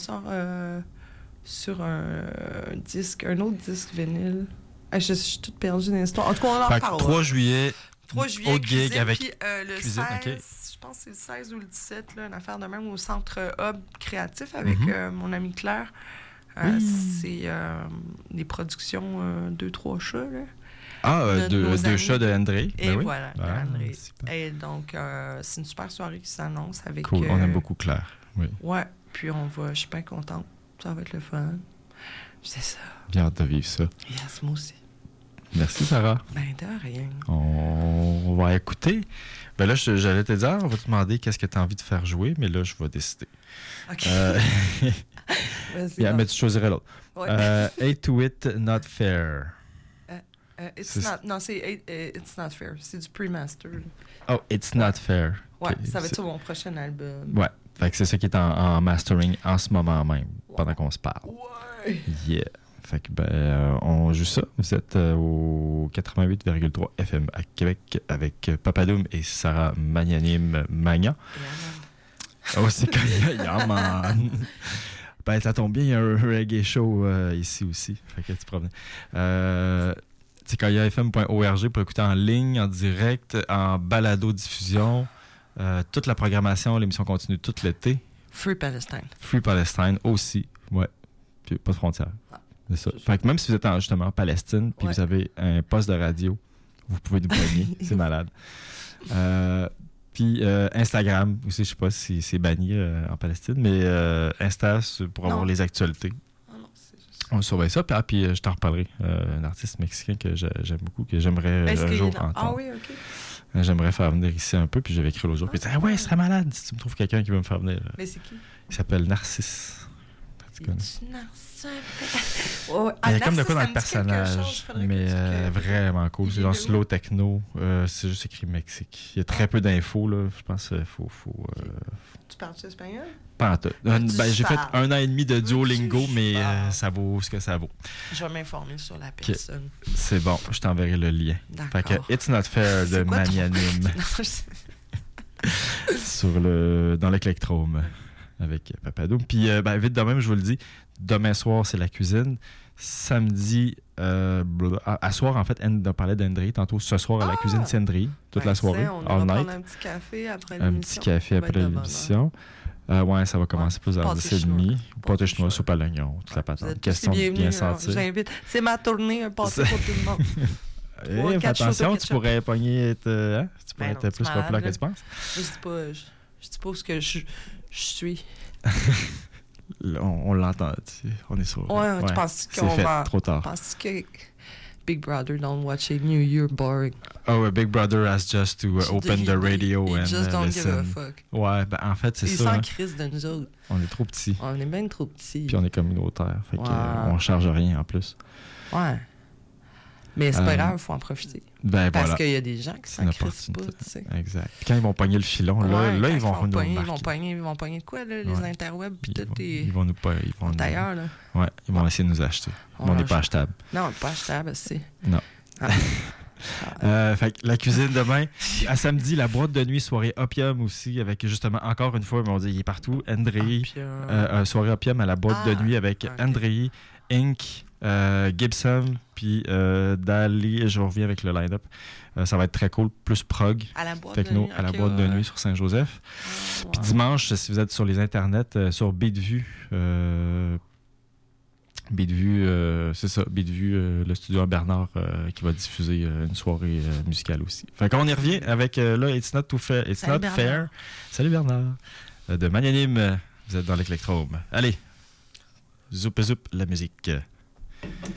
sort sur un autre disque vinyle. Je suis toute perdue dans l'histoire. En tout cas, on en reparle. 3 juillet, autre gig avec puis le cuisine, 16, okay. Je pense que c'est le 16 ou le 17, là, une affaire de même au Centre Hub créatif avec mon amie Claire. C'est des productions 2-3 chats, là. Deux chats de André. Et ben voilà, oui. André. Et donc, c'est une super soirée qui s'annonce avec... Cool, on aime beaucoup Claire. Oui. Ouais, puis je suis bien contente. Ça va être le fun. C'est ça. Bien hâte de vivre ça. Yes, moi aussi. Merci, Sarah. Ben, de rien. On va écouter. Ben là, j'allais te dire, on va te demander qu'est-ce que tu as envie de faire jouer, mais là, je vais décider. OK. Mais tu choisirais l'autre. Ouais. 8 to It, Not Fair. It's not fair. C'est du pre-master. Oh, It's Not Fair. Ouais, Okay. ça va être sur mon prochain album. Ouais, fait que c'est ça qui est en mastering en ce moment même, pendant qu'on se parle. Ouais! Yeah! Fait que on joue ça. Vous êtes au 88,3 FM à Québec avec Papadoum et Sarah Magnanim Magnan. Oh, c'est quand Yaman! Ben, ça tombe bien, il y a un reggae show ici aussi. Fait que tu provenais. C'est KayafM.org pour écouter en ligne, en direct, en balado-diffusion. Toute la programmation, l'émission continue tout l'été. Free Palestine. Free Palestine aussi, ouais. Puis pas de frontières. Ah, c'est ça. Fait que même si vous êtes justement en Palestine, puis vous avez un poste de radio, vous pouvez nous poigner. C'est malade. Puis Instagram aussi, je sais pas si c'est banni en Palestine, mais Insta pour avoir les actualités. On surveille ça, puis je t'en reparlerai. Un artiste mexicain que j'aime beaucoup, que j'aimerais un jour entendre. Ah oui, OK. J'aimerais faire venir ici un peu, puis j'avais écrit l'autre jour. Puis il dit, ouais, ce serait malade si tu me trouves quelqu'un qui veut me faire venir. Mais c'est qui? Il s'appelle Narcisse. Tu connais? Il y a comme de quoi dans le personnage, mais vraiment cool. C'est genre slow techno. C'est juste écrit Mexique. Il y a très peu d'infos, là. Je pense qu'il faut... Tu parles-tu espagnol? Pas en tout. J'ai fait 1 an et demi de Duolingo, mais ça vaut ce que ça vaut. Je vais m'informer sur la personne. Okay. C'est bon, je t'enverrai le lien. D'accord. Fait que It's Not Fair de Magnanim. Dans l'Éclectrome avec Papadoum. Puis vite de même, je vous le dis, demain soir, c'est la cuisine. Samedi, à soir, en fait, on parlait d'André. Tantôt, ce soir, à la cuisine, c'est André. Toute la soirée, on all va night. prendre un petit café après l'émission. Un petit café après l'émission. Ouais, ça va commencer plus vers 10h30. Pâté chinois, soupe à l'oignon, toute la patente. Question de bien sentir. J'invite. C'est ma tournée, un pâté pour tout le monde. Attention, tu pourrais pogner être plus populaire que tu penses. Je dis pas ce que je suis. On l'entend, on est sûr. Ouais, tu penses qu'on va... trop tard. Penses que Big Brother don't watch it, New Year boring? Oh, Big Brother has just to open the radio and just don't listen. give a fuck. Ouais, en fait, c'est ça. Ils s'en crissent de nous autres. On est trop petits. On est bien trop petits. Puis on est communautaire, fait qu'on charge rien en plus. Ouais. Mais c'est pas grave, il faut en profiter. Parce qu'il y a des gens qui s'en crissent pas, tu sais. Exact. Puis quand ils vont pogner le filon, là ils vont nous remarquer. Ils vont pogner de quoi, là, les interwebs, puis tout est... Ils vont nous... D'ailleurs, là. Ouais, ils vont essayer de nous acheter. Mais on n'est pas achetable. Non, on n'est pas achetable, c'est... Non. Fait que la cuisine demain. À samedi, la boîte de nuit, soirée Opium aussi, avec justement, encore une fois, on dit il est partout. André, soirée Opium à la boîte de nuit avec André, Inc., Gibson, puis Dali. Je reviens avec le line-up. Ça va être très cool. Plus prog, techno, à la boîte de nuit sur Saint-Joseph. Puis dimanche, si vous êtes sur les internets, sur Beatvue, c'est ça, Beatvue, le studio à Bernard qui va diffuser une soirée musicale aussi. Fait qu'on y revient avec là, It's Not Too Fair. It's Not Fair. Salut Bernard. De Magnanim, vous êtes dans l'Éclectrome. Allez, zoup zoup la musique.